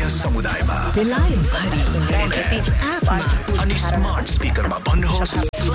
समुदायमा अनि स्मार्ट स्पिकरमा भन्नुहोस्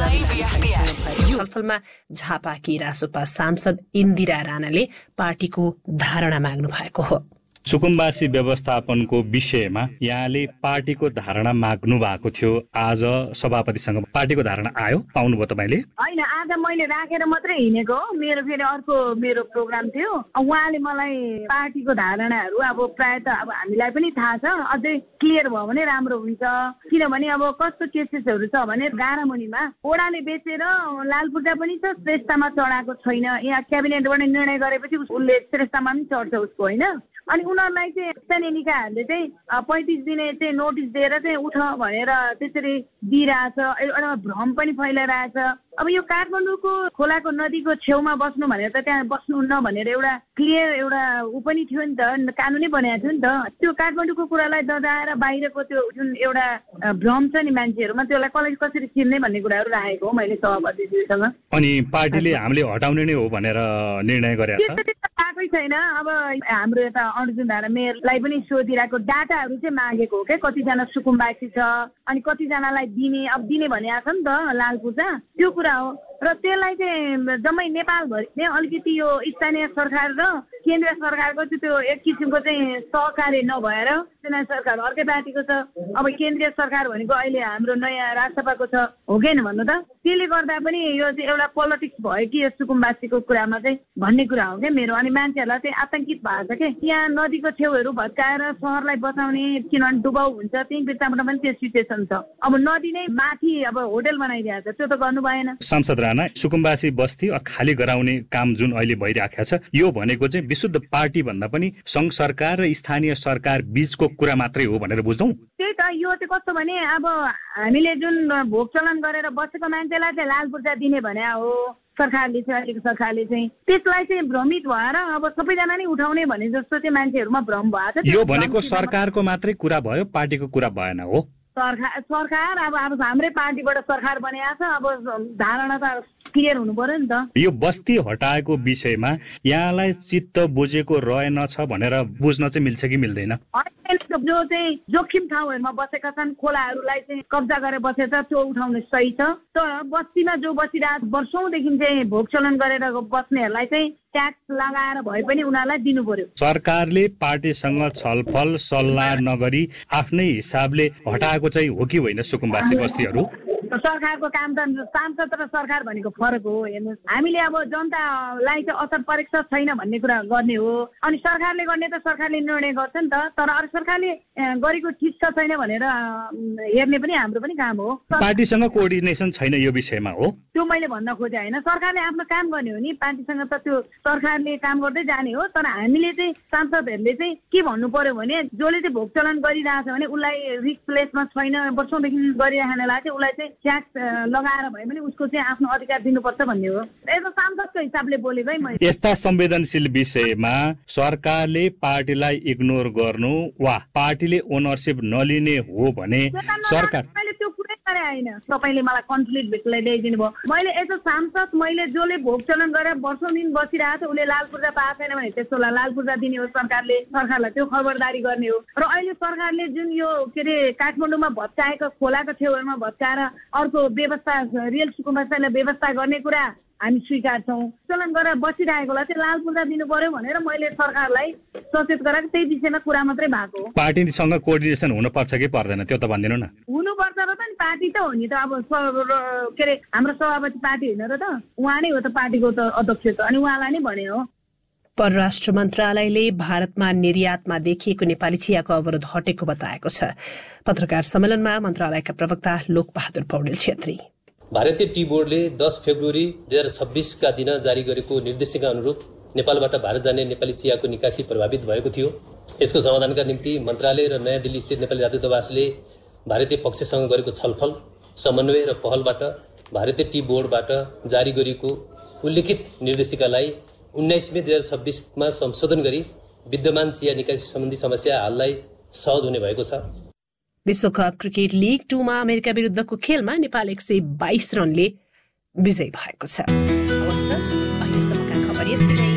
यो छलफलमा झापाकी रासोपा सांसद इन्दिरा राणाले पार्टीको धारणा माग्नु भएको हो। सुकुम्बासी व्यवस्थापनको विषयमा यहाँले पार्टीको धारणा माग्नु भएको थियो। आज सभापतिसँग पार्टीको धारणा आयो, पाउनुभयो तपाईँले? होइन, आज मैले राखेर मात्रै हिँडेको हो। मेरो फेरि अर्को मेरो प्रोग्राम थियो। उहाँले मलाई पार्टीको धारणाहरू अब प्रायः त अब हामीलाई पनि थाहा छ, अझै क्लियर भयो भने राम्रो हुन्छ। किनभने अब कस्तो केसेसहरू छ भने गारामुनिमा ओडाले बेचेर लालपूर्जा पनि छ, श्रेष्ठमा चढाएको छैन। यहाँ क्याबिनेटबाट निर्णय गरेपछि उसले श्रेष्ठमा पनि चढ्छ उसको, होइन। अनि उनीहरूलाई चाहिँ स्थानीय निकायहरूले चाहिँ 35 दिने चाहिँ नोटिस दिएर चाहिँ उठ भनेर त्यसरी दिइरहेछ। एउटा भ्रम पनि फैलाइरहेछ। अब यो काठमाडौँको खोलाको नदीको छेउमा बस्नु भनेर त त्यहाँ बस्नुहुन्न भनेर एउटा क्लियर एउटा ऊ पनि थियो नि त, कानुनै बनाएको थियो नि त। त्यो काठमाडौँको कुरालाई दजाएर बाहिरको त्यो जुन एउटा भ्रम छ नि मान्छेहरूमा, त्यसलाई कसरी चिन्ने भन्ने कुराहरू राखेको हो मैले सभापतिज्यूसँग। अनि पार्टीले हामीले हटाउने नै हो भनेर निर्णय गरेको छ? आएकै छैन। अब हाम्रो यता अर्जुन धारा मेयरलाई पनि सोधिरहेको डाटाहरू चाहिँ मागेको हो क्या, कतिजना सुकुम्बासी छ अनि कतिजनालाई दिने, अब दिने भनिएको छ नि त लालपूर्जा, त्यो कुरा हो। र त्यसलाई चाहिँ जम्मै नेपालभरि नै अलिकति यो स्थानीय सरकार र केन्द्रीय सरकारको चाहिँ त्यो एक किसिमको चाहिँ सहकार्य नभएर स्थानीय सरकार अर्कै पार्टीको छ, अब केन्द्रीय सरकार भनेको अहिले हाम्रो नयाँ राजसभाको छ, हो कि भन्नु त। त्यसले गर्दा पनि यो चाहिँ एउटा पोलिटिक्स भयो कि यो सुकुम्बासीको कुरामा चाहिँ भन्ने कुरा हो क्या मेरो। अनि मान्छेहरूलाई चाहिँ आतंकित भएको छ कि यहाँ नदीको छेउहरू भत्काएर सहरलाई बचाउने, किनभने डुबाउ हुन्छ, त्यही बित्ताबाट पनि त्यो सिचुएसन छ। अब नदी नै माथि अब होटल बनाइदिएको छ, त्यो त गर्नु भएन। सांसद राणा, सुकुम्बासी बस्ती खाली गराउने काम जुन अहिले भइरहेको छ, यो भनेको चाहिँ विशुद्ध पार्टी भन्दा पनि संघ सरकार र स्थानीय सरकार बीचको कुरा मात्रै हो भनेर बुझ्छौँ? त्यही त, यो चाहिँ कस्तो भने अब हामीले जुन भोग चलन गरेर बसेको मान्छेलाई चाहिँ लालपूर्जा दिने भने हो सरकारले चाहिँ, अहिलेको सरकारले चाहिँ त्यसलाई चाहिँ भ्रमित भएर अब सबैजना नै उठाउने भने जस्तो चाहिँ मान्छेहरूमा भ्रम भएको छ। यो भनेको सरकारको मात्रै कुरा भयो, पार्टीको कुरा भएन हो? सरकार अब हाम्रै पार्टीबाट सरकार बनिएको छ, अब धारणा त क्लियर हुनु पर्यो नि त। यो बस्ती हटाएको विषयमा यहाँलाई चित्त बुझेको रहेनछ भनेर बुझ्न चाहिँ मिल्छ कि मिल्दैन? जो चाहिँ जोखिम ठाउँहरूमा बसेका छन्, खोलाहरूलाई चाहिँ कब्जा गरेर बसेछ, त्यो उठाउने सही छ। तर बस्तीमा जो बसिरहेको वर्षौंदेखि चाहिँ भोग चलन गरेर बस्नेहरूलाई चाहिँ ट्याक्स लगाएर भए पनि उनीहरूलाई दिनु पर्यो। सरकारले पार्टीसँग छलफल सल्लाह नगरी आफ्नै हिसाबले हटाएको चाहिँ हो कि होइन सुकुम्बासी बस्तीहरू? सरकारको काम त सांसद र सरकार भनेको फरक हो। हेर्नुहोस्, हामीले अब जनतालाई चाहिँ असर परेको छैन भन्ने कुरा गर्ने हो, अनि सरकारले गर्ने त सरकारले निर्णय गर्छ नि त। तर अरू सरकारले गरेको ठिक छ छैन भनेर हेर्ने पनि हाम्रो पनि काम हो। पार्टीसँग कोअर्डिनेसन छैन यो विषयमा हो, त्यो मैले भन्न खोजेँ होइन। सरकारले आफ्नो काम गर्ने हो नि, पार्टीसँग त त्यो सरकारले काम गर्दै जाने हो। तर हामीले चाहिँ सांसदहरूले चाहिँ के भन्नु पर्यो भने, जसले चाहिँ भोग चलन गरिरहेछ भने उसलाई रिस्क प्लेसमा छैन, वर्षौंदेखि गरिरहनेलाई चाहिँ उसलाई चाहिँ ट्याक्स लगाएर भए पनि उसको चाहिँ आफ्नो अधिकार दिनुपर्छ भन्ने हो। यस्तो सांसदको हिसाबले बोलेको है मैले। यस्ता संवेदनशील विषयमा सरकारले पार्टीलाई इग्नोर गर्नु वा पार्टीले ओनरसिप नलिने हो भने सरकार त्यो कुरै गरे होइन। तपाईँले मलाई कन्फ्लिक्ट ल्याइदिनु भयो। मैले एज अ सांसद मैले जसले भोग चलन गरेर वर्षौं दिन बसिरहेको छ उसले लालपूर्जा पाएको छैन भने त्यसोलाई लालपूर्जा दिने हो सरकारलाई त्यो खबरदारी गर्ने हो। र अहिले सरकारले जुन यो के अरे काठमाडौँमा भत्काएको खोलाको छेउहरूमा भत्काएर अर्को व्यवस्था रियल सुकुम्बासीलाई व्यवस्था गर्ने कुरा हामी स्वीकार्छौँ। चलन गरेर बसिरहेकोलाई चाहिँ लालपूर्जा दिनु पर्यो भनेर मैले सरकारलाई सचेत गराएको, त्यही विषयमा कुरा मात्रै भएको हो। पार्टीसँग कोअर्डिनेसन हुनुपर्छ कि पर्दैन त्यो त भनिदिनु न। हुनुपर्छ र पनि पार्टी त हो नि त। अब के अरे हाम्रो सभापति पार्टी होइन र त, उहाँ नै हो त पार्टीको त अध्यक्ष त, अनि उहाँलाई नै भने हो। परराष्ट्र मन्त्रालयले भारतमा निर्यातमा देखिएको नेपाली चियाको अवरोध हटेको बताएको छ। पत्रकार सम्मेलनमा मन्त्रालयका प्रवक्ता लोकबहादुर पौडेल छेत्री। भारतीय टी बोर्डले 10 फेब्रुअरी 2026 का दिन जारी गरेको निर्देशिका अनुरूप नेपालबाट भारत जाने नेपाली चियाको निकासी प्रभावित भएको थियो। यसको समाधानका निम्ति मन्त्रालय र नयाँ दिल्ली स्थित नेपाली राजदूतावासले भारतीय पक्षसँग गरेको छलफल, समन्वय र पहलबाट भारतीय टी बोर्डबाट जारी गरिएको उल्लेखित निर्देशिकालाई 19 मे 2026 मा संशोधन गरी विद्यमान चिया निकासी सम्बन्धी समस्या हललाई सहज हुने भएको छ। विश्वकप क्रिकेट लिग 2 मा अमेरिका विरुद्धको खेलमा नेपाल 122 रनले विजयी भएको छ। अवस्था अहिलेसम्मका खबर यति नै।